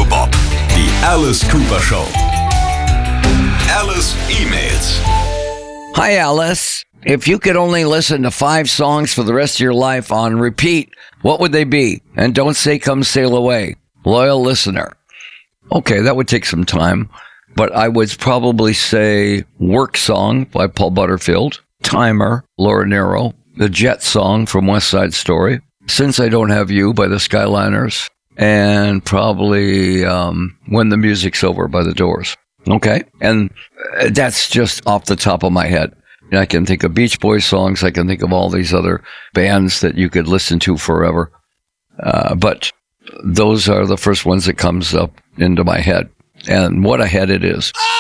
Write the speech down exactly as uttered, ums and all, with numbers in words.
Elektropop. Die Alice Cooper Show. Alice E-Mails. Hi, Alice. If you could only listen to five songs for the rest of your life on repeat, what would they be? And don't say Come Sail Away. Loyal listener. Okay, that would take some time, but I would probably say Work Song by Paul Butterfield, Timer, Laura Nyro, the Jet Song from West Side Story, Since I Don't Have You by the Skyliners, and probably um, When the Music's Over by the Doors. Okay? And that's just off the top of my head. I can think of Beach Boys songs. I can think of all these other bands that you could listen to forever. Uh, but those are the first ones that comes up into my head. And what a head it is.